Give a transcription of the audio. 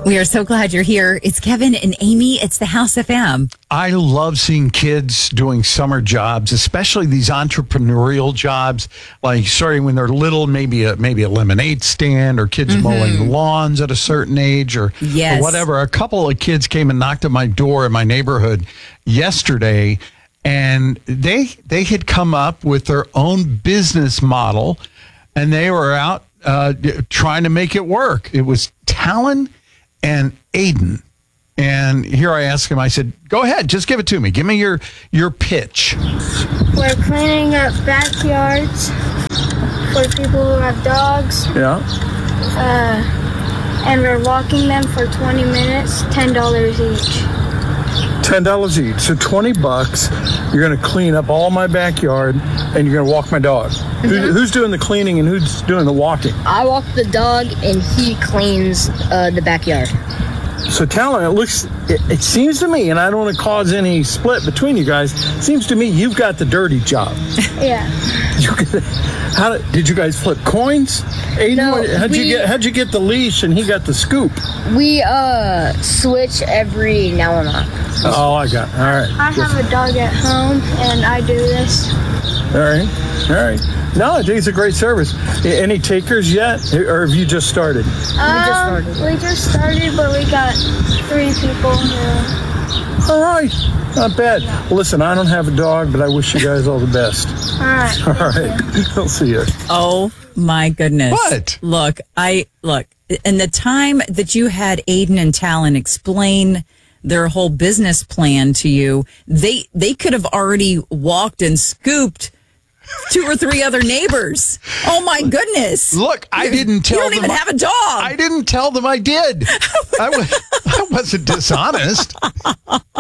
We are so glad you're here. It's Kevin and Amy. It's the House FM. I love seeing kids doing summer jobs, especially these entrepreneurial jobs, like starting when they're little, maybe a lemonade stand, or kids mowing lawns at a certain age, or whatever. A couple of kids came and knocked at my door in my neighborhood yesterday, and they had come up with their own business model, and they were out trying to make it work. It was Talon and Aiden. And here I asked him, I said, go ahead, just give it to me. Give me your pitch. We're cleaning up backyards for people who have dogs. Yeah. And we're walking them for 20 minutes, $10 each. $10 each. So $20. You're going to clean up all my backyard, and you're going to walk my dog. Who's doing the cleaning and who's doing the walking? I walk the dog, and he cleans the backyard. So Talon, it seems to me, and I don't want to cause any split between you guys, it seems to me you've got the dirty job. Yeah. Did you guys flip coins? Aiden, No, how'd you get the leash and he got the scoop? We switch every now and then. Oh, I got it. All right. I have a dog at home, and I do this. All right. No, I think it's a great service. Any takers yet, or have you just started? We just started, but we got 3 people who... All right, not bad. Well, listen, I don't have a dog, but I wish you guys all the best. All right. All right, I'll see you. Oh my goodness. What? Look, in the time that you had Aiden and Talon explain their whole business plan to you, they could have already walked and scooped 2 or 3 other neighbors. Oh my goodness. Look, I didn't tell them. You don't even have a dog. I didn't tell them I did. I wasn't dishonest.